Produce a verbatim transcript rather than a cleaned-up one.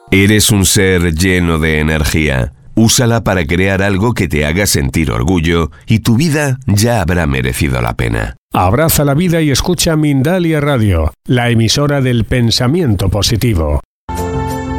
Eres un ser lleno de energía. Úsala para crear algo que te haga sentir orgullo y tu vida ya habrá merecido la pena. Abraza la vida y escucha Mindalia Radio, la emisora del pensamiento positivo.